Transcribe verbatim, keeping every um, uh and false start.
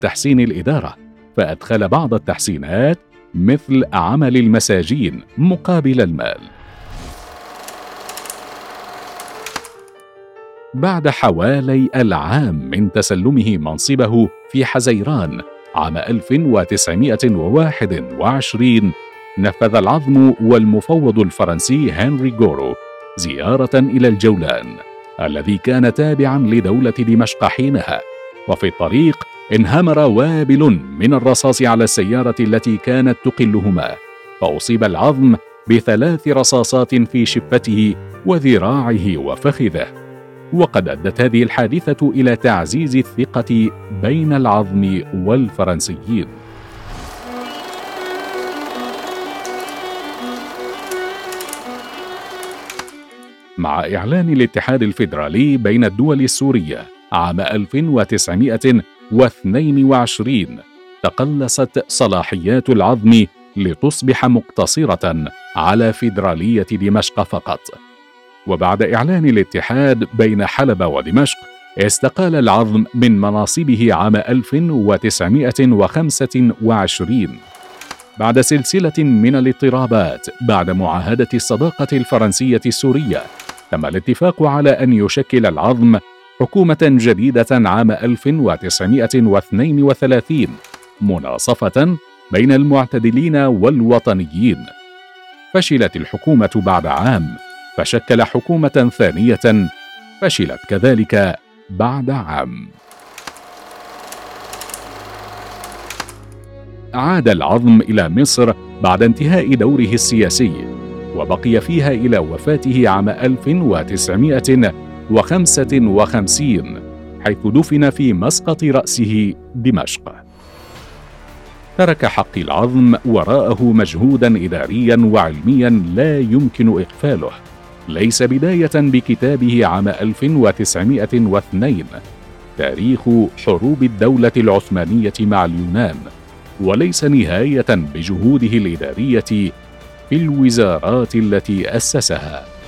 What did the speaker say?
تحسين الإدارة، فأدخل بعض التحسينات مثل عمل المساجين مقابل المال. بعد حوالي العام من تسلمه منصبه في حزيران عام ألف وتسعمائة وواحد وعشرين، نفذ العظم والمفوض الفرنسي هنري غورو زيارة إلى الجولان الذي كان تابعا لدولة دمشق حينها، وفي الطريق انهمر وابل من الرصاص على السيارة التي كانت تقلهما، فأصيب العظم بثلاث رصاصات في شفته وذراعه وفخذه. وقد أدت هذه الحادثة إلى تعزيز الثقة بين العظم والفرنسيين. مع إعلان الاتحاد الفيدرالي بين الدول السورية عام ألف وتسعمائة واثنين وعشرين، تقلصت صلاحيات العظم لتصبح مقتصرة على فيدرالية دمشق فقط. وبعد إعلان الاتحاد بين حلب ودمشق، استقال العظم من مناصبه عام ألف وتسعمائة وخمسة وعشرين بعد سلسلة من الاضطرابات. بعد معاهدة الصداقة الفرنسية السورية، تم الاتفاق على أن يشكل العظم حكومة جديدة عام ألف وتسعمائة واثنين وثلاثين، مناصفة بين المعتدلين والوطنيين. فشلت الحكومة بعد عام، فشكل حكومة ثانية، فشلت كذلك بعد عام. عاد العظم إلى مصر بعد انتهاء دوره السياسي، وبقي فيها إلى وفاته عام ألف وتسعمائة وخمسة وخمسين، حيث دفن في مسقط رأسه دمشق. ترك حق العظم وراءه مجهودا إداريا وعلميا لا يمكن إغفاله، ليس بداية بكتابه عام ألف وتسعمائة واثنين تاريخ حروب الدولة العثمانية مع اليونان، وليس نهاية بجهوده الإدارية في الوزارات التي أسسها.